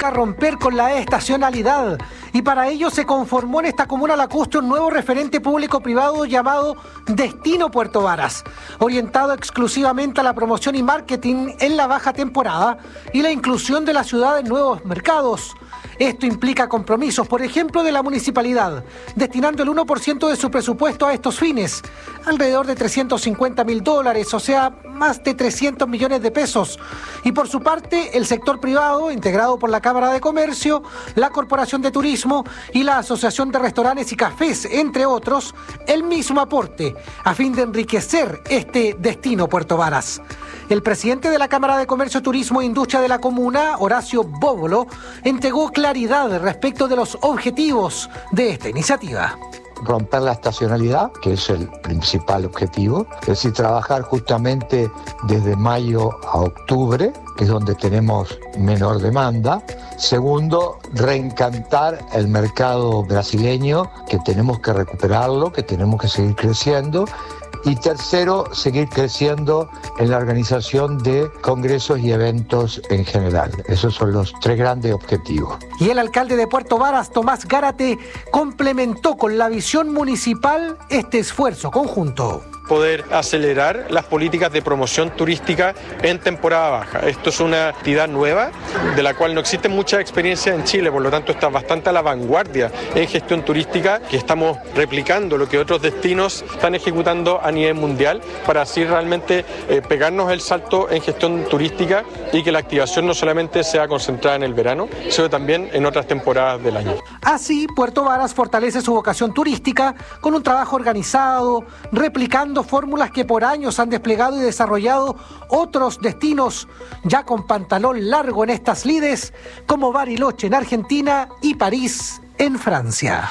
busca romper con la estacionalidad y para ello se conformó en esta comuna lacustre un nuevo referente público-privado llamado Destino Puerto Varas, orientado exclusivamente a la promoción y marketing en la baja temporada y la inclusión de la ciudad en nuevos mercados. Esto implica compromisos, por ejemplo, de la municipalidad, destinando el 1% de su presupuesto a estos fines, alrededor de $350.000, o sea, más de 300 millones de pesos. Y por su parte, el sector privado, integrado por la Cámara de Comercio, la Corporación de Turismo y la Asociación de Restaurantes y Cafés, entre otros, el mismo aporte, a fin de enriquecer este destino Puerto Varas. El presidente de la Cámara de Comercio, Turismo e Industria de la comuna, Horacio Bóbolo, entregó claridad respecto de los objetivos de esta iniciativa. Romper la estacionalidad, que es el principal objetivo, es decir, trabajar justamente desde mayo a octubre, que es donde tenemos menor demanda. Segundo, reencantar el mercado brasileño, que tenemos que recuperarlo, que tenemos que seguir creciendo. Y tercero, seguir creciendo en la organización de congresos y eventos en general. Esos son los tres grandes objetivos. Y el alcalde de Puerto Varas, Tomás Gárate, complementó con la visión municipal este esfuerzo conjunto. Poder acelerar las políticas de promoción turística en temporada baja. Esto es una actividad nueva, de la cual no existe mucha experiencia en Chile, por lo tanto está bastante a la vanguardia en gestión turística, que estamos replicando lo que otros destinos están ejecutando a nivel mundial, para así realmente pegarnos el salto en gestión turística y que la activación no solamente sea concentrada en el verano, sino también en otras temporadas del año. Así, Puerto Varas fortalece su vocación turística con un trabajo organizado, replicando fórmulas que por años han desplegado y desarrollado otros destinos ya con pantalón largo en estas lides, como Bariloche en Argentina y París en Francia.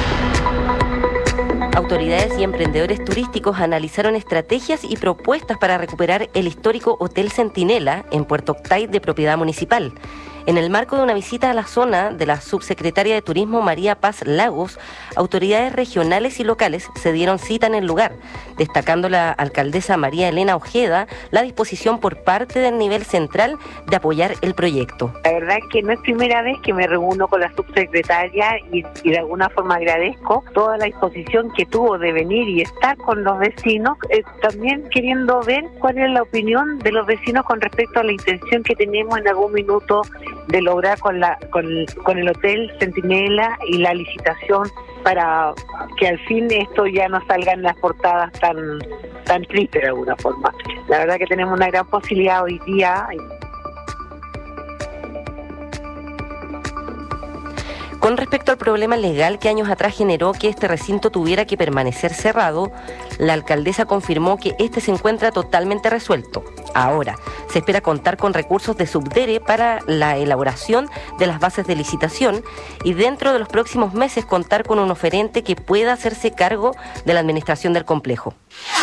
Autoridades y emprendedores turísticos analizaron estrategias y propuestas para recuperar el histórico Hotel Centinela en Puerto Octay, de propiedad municipal. En el marco de una visita a la zona de la subsecretaria de Turismo María Paz Lagos, autoridades regionales y locales se dieron cita en el lugar, destacando la alcaldesa María Elena Ojeda la disposición por parte del nivel central de apoyar el proyecto. La verdad es que no es primera vez que me reúno con la subsecretaria y de alguna forma agradezco toda la disposición que tuvo de venir y estar con los vecinos, también queriendo ver cuál es la opinión de los vecinos con respecto a la intención que tenemos en algún minuto de lograr con el Hotel Centinela y la licitación, para que al fin esto ya no salga en las portadas tan tristes de alguna forma. La verdad que tenemos una gran posibilidad hoy día. Con respecto al problema legal que años atrás generó que este recinto tuviera que permanecer cerrado, la alcaldesa confirmó que este se encuentra totalmente resuelto. Ahora, se espera contar con recursos de Subdere para la elaboración de las bases de licitación y dentro de los próximos meses contar con un oferente que pueda hacerse cargo de la administración del complejo.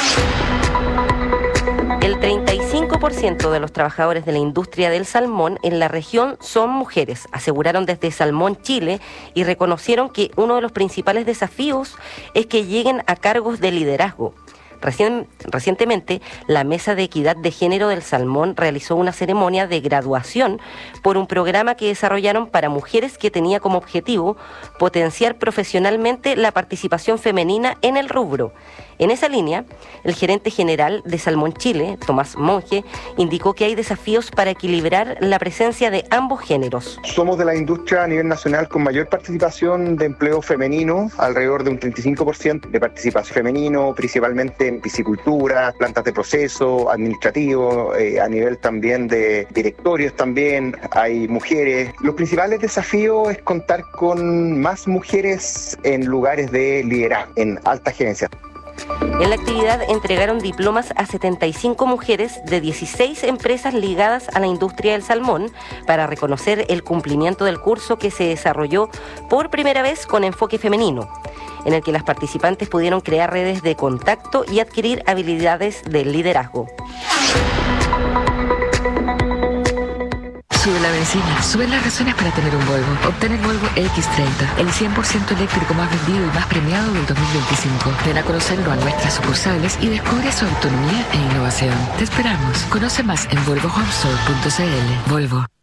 El 35% de los trabajadores de la industria del salmón en la región son mujeres, aseguraron desde Salmón Chile, y reconocieron que uno de los principales desafíos es que lleguen a cargos de liderazgo. Recientemente, la Mesa de Equidad de Género del Salmón realizó una ceremonia de graduación por un programa que desarrollaron para mujeres que tenía como objetivo potenciar profesionalmente la participación femenina en el rubro. En esa línea, el gerente general de Salmón Chile, Tomás Monge, indicó que hay desafíos para equilibrar la presencia de ambos géneros. Somos de la industria a nivel nacional con mayor participación de empleo femenino, alrededor de un 35% de participación femenino, principalmente en piscicultura, plantas de proceso, administrativo, a nivel también de directorios también hay mujeres. Los principales desafíos es contar con más mujeres en lugares de liderazgo, en alta gerencia. En la actividad entregaron diplomas a 75 mujeres de 16 empresas ligadas a la industria del salmón para reconocer el cumplimiento del curso que se desarrolló por primera vez con enfoque femenino, en el que las participantes pudieron crear redes de contacto y adquirir habilidades de liderazgo. Sube la benzina, suben las razones para tener un Volvo. Obtén el Volvo X30, el 100% eléctrico más vendido y más premiado del 2025. Ven a conocerlo a nuestras sucursales y descubre su autonomía e innovación. Te esperamos. Conoce más en volvohomestore.cl. Volvo.